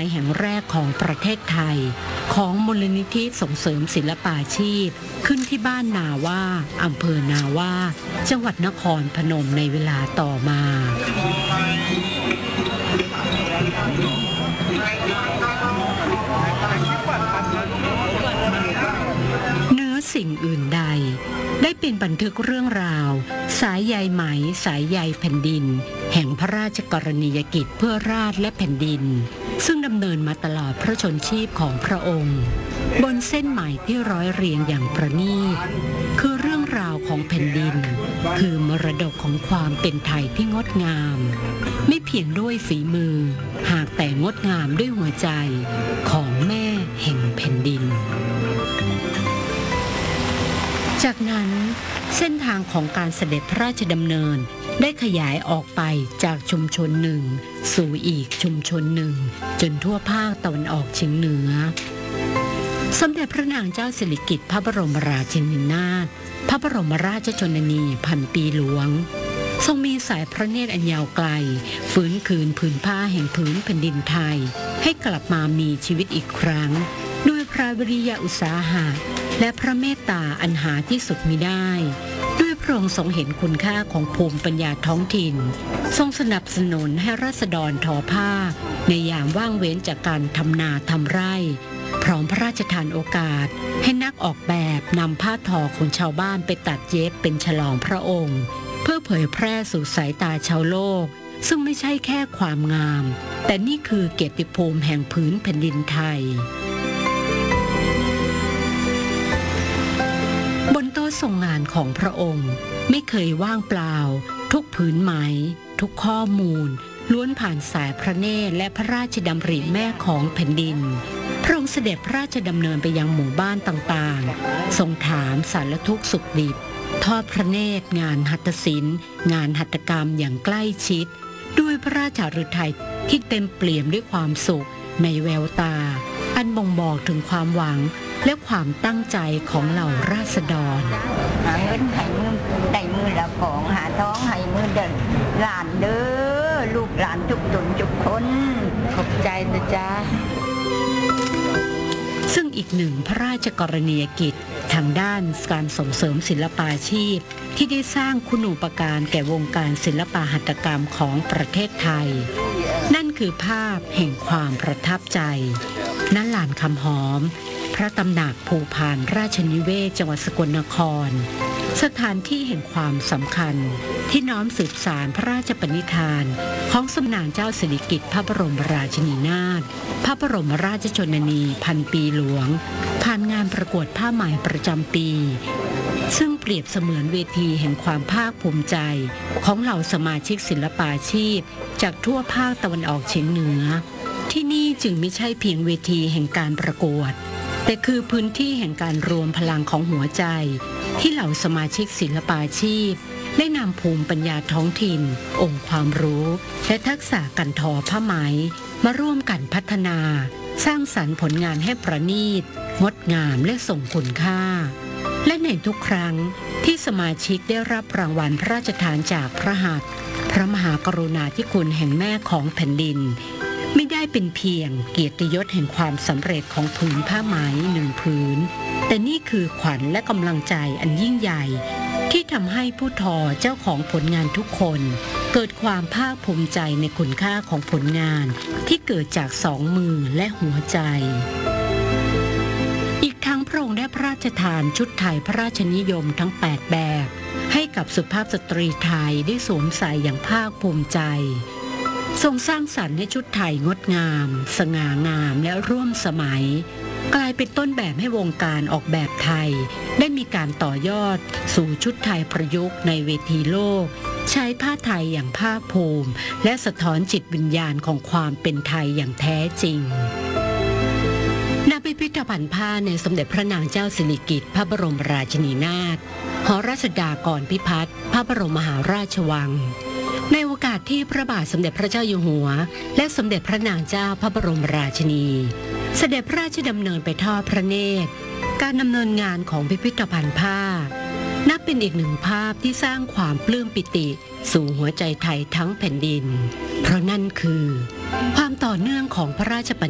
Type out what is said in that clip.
ยแห่งแรกของประเทศไทยของมูลนิธิส่งเสริมศิลปาชีพขึ้นที่บ้านนาว่าอำเภอนาว่าจังหวัดนครพนมในเวลาต่อมาเหนือสิ่งอื่นใดได้เป็นบันทึกเรื่องราวสายใยไหมสายใยแผ่นดินแห่งพระราชกรณียกิจเพื่อราษฎร์และแผ่นดินซึ่งดำเนินมาตลอดพระชนชีพของพระองค์บนเส้นไหมที่ร้อยเรียงอย่างประณีตคือเรื่องราวของแผ่นดินคือมรดกของความเป็นไทยที่งดงามไม่เพียงด้วยฝีมือหากแต่งดงามด้วยหัวใจของแม่แห่งแผ่นดินจากนั้นเส้นทางของการเสด็จพระราชดำเนินได้ขยายออกไปจากชุมชนหนึ่งสู่อีกชุมชนหนึ่งจนทั่วภาคตะวันออกเฉียงเหนือสมเด็จพระนางเจ้าสิริกิติ์พระบรมราชินีนาถพระบรมราชชนนีพันปีหลวงทรงมีสายพระเนตรอันยาวไกลฟื้นคืนผืนผ้าแห่งผืนแผ่นดินไทยให้กลับมามีชีวิตอีกครั้งด้วยพระวิริยะอุตสาหะและพระเมตตาอันหาที่สุดมิได้ด้วยพระองค์ทรงเห็นคุณค่าของภูมิปัญญาท้องถิ่นทรงสนับสนุนให้ราษฎรทอผ้าในยามว่างเว้นจากการทำนาทำไร่พร้อมพระราชทานโอกาสให้นักออกแบบนำผ้าทอของชาวบ้านไปตัดเย็บเป็นฉลองพระองค์เพื่อเผยแพร่สู่สายตาชาวโลกซึ่งไม่ใช่แค่ความงามแต่นี่คือเกียรติภูมิแห่งพื้นแผ่นดินไทยบนโต๊ะทรงงานของพระองค์ไม่เคยว่างเปล่าทุกผืนไหมทุกข้อมูลล้วนผ่านสายพระเนตรและพระราชดำริแม่ของแผ่นดินพระองค์เสด็จพระราชดำเนินไปยังหมู่บ้านต่างๆทรงถามสารทุกข์สุขดิบทอดพระเนตรงานหัตถศิลป์งานหัตถกรรมอย่างใกล้ชิดด้วยพระราชฤทัยที่เต็มเปี่ยมด้วยความสุขในแววตาอันบ่งบอกถึงความหวังและความตั้งใจของเหล่าราษฎรหาเงินให้มือได้มือละของหาท้องให้มือเดินหลานเด้อลูกหลานทุกตนทุกคนขอบใจนะจ๊ะซึ่งอีกหนึ่งพระราชกรณียกิจทางด้านการส่งเสริมศิลปาชีพที่ได้สร้างคุณูปการแก่วงการศิลปหัตถกรรมของประเทศไทยนั่นคือภาพแห่งความประทับใจณ ลานคำหอมพระตำหนักภูพานราชนิเวศจังหวัดสกลนครสถานที่แห่งความสำคัญที่น้อมสืบสานพระราชปณิธานของสมเด็จเจ้าสิริกิติ์พระบรมราชินีนาถพระบรมราชชนนีพันปีหลวงผ่านงานประกวดผ้าไหมประจำปีซึ่งเปรียบเสมือนเวทีแห่งความภาคภูมิใจของเหล่าสมาชิกศิลปาชีพจากทั่วภาคตะวันออกเฉียงเหนือที่นี่จึงไม่ใช่เพียงเวทีแห่งการประกวดแต่คือพื้นที่แห่งการรวมพลังของหัวใจที่เหล่าสมาชิกศิลปาชีพได้นำภูมิปัญญาท้องถิ่นองค์ความรู้และทักษะการทอผ้าไหมมาร่วมกันพัฒนาสร้างสรรค์ผลงานให้ประณีตงดงามและส่งคุณค่าและในทุกครั้งที่สมาชิกได้รับรางวัลพระราชทานจากพระหัตถ์พระมหากรุณาธิคุณแห่งแม่ของแผ่นดินไม่ได้เป็นเพียงเกียรติยศแห่งความสำเร็จของผืนผ้าไหมหนึ่งผืนแต่นี่คือขวัญและกำลังใจอันยิ่งใหญ่ที่ทำให้ผู้ทอเจ้าของผลงานทุกคนเกิดความภาคภูมิใจในคุณค่าของผลงานที่เกิดจากสองมือและหัวใจอีกทั้งพระองค์ได้พระราชทานชุดไทยพระราชนิยมทั้ง8แบบให้กับสุภาพสตรีไทยได้สวมใส่อย่างภาคภูมิใจทรงสร้างสรรค์ให้ชุดไทยงดงามสง่างามและร่วมสมัยกลายเป็นต้นแบบให้วงการออกแบบไทยได้มีการต่อยอดสู่ชุดไทยประยุกต์ในเวทีโลกใช้ผ้าไทยอย่างภาคภูมิและสะท้อนจิตวิญญาณของความเป็นไทยอย่างแท้จริงณพิพิธภัณฑ์ผ้าในสมเด็จพระนางเจ้าสิริกิติ์พระบรมราชินีนาถหอราชดากรพิพัฒน์พระบรมมหาราชวังในโอกาสที่พระบาทสมเด็จพระเจ้าอยู่หัวและสมเด็จพระนางเจ้าพระบรมราชินีเสด็จพระราชดำเนินไปทอดพระเนตรการดำเนินงานของพิพิธภัณฑ์ผ้านับเป็นอีกหนึ่งภาพที่สร้างความปลื้มปิติสู่หัวใจไทยทั้งแผ่นดินเพราะนั่นคือความต่อเนื่องของพระราชป